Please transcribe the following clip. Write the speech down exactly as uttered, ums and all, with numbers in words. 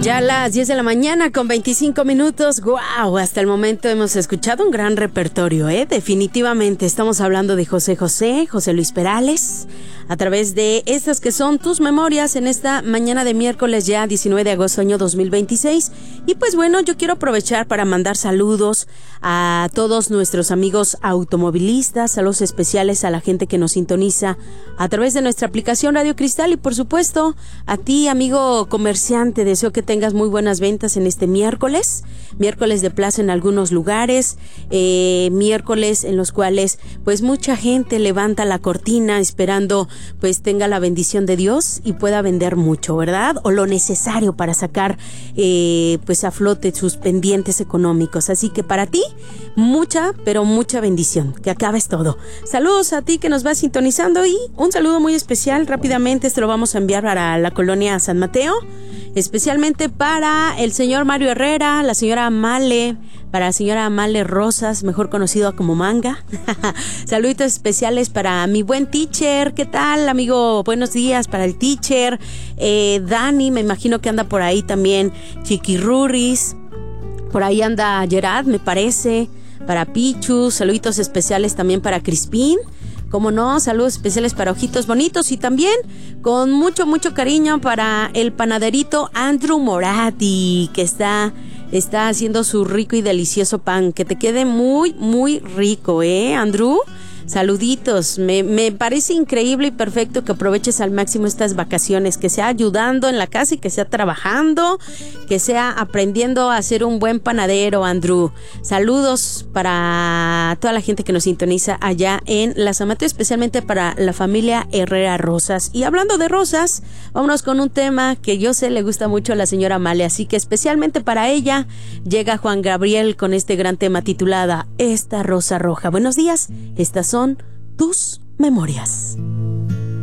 Ya a las diez de la mañana con veinticinco minutos. ¡Guau! Hasta el momento hemos escuchado un gran repertorio, ¿eh? Definitivamente estamos hablando de José José, José Luis Perales, a través de estas que son tus memorias en esta mañana de miércoles ya diecinueve de agosto año dos mil veintiséis. Y pues bueno, yo quiero aprovechar para mandar saludos a todos nuestros amigos automovilistas, saludos especiales a la gente que nos sintoniza a través de nuestra aplicación Radio Cristal y por supuesto a ti, amigo comerciante. Deseo que tengas muy buenas ventas en este miércoles, miércoles de plaza en algunos lugares, eh, miércoles en los cuales pues mucha gente levanta la cortina esperando pues tenga la bendición de Dios y pueda vender mucho, ¿verdad? O lo necesario para sacar eh, pues a flote sus pendientes económicos. Así que para ti, mucha, pero mucha bendición, que acabes todo. Saludos a ti que nos vas sintonizando y un saludo muy especial, rápidamente este lo vamos a enviar para la colonia San Mateo, especialmente para el señor Mario Herrera, la señora Amale, para la señora Amale Rosas, mejor conocida como Manga. Saluditos especiales para mi buen teacher. ¿Qué tal, amigo? Buenos días para el teacher. Eh, Dani, me imagino que anda por ahí también. Chiquirruris. Por ahí anda Gerard, me parece. Para Pichu. Saluditos especiales también para Crispín. Como no, saludos especiales para Ojitos Bonitos y también con mucho, mucho cariño para el panaderito Andrew Morati, que está, está haciendo su rico y delicioso pan. Que te quede muy, muy rico, ¿eh, Andrew? Saluditos, me, me parece increíble y perfecto que aproveches al máximo estas vacaciones, que sea ayudando en la casa y que sea trabajando, que sea aprendiendo a ser un buen panadero, Andrew. Saludos para toda la gente que nos sintoniza allá en La San Mateo, especialmente para la familia Herrera Rosas. Y hablando de rosas, vámonos con un tema que yo sé le gusta mucho a la señora Male, así que especialmente para ella llega Juan Gabriel con este gran tema titulada Esta Rosa Roja. Buenos días, estas son tus memorias.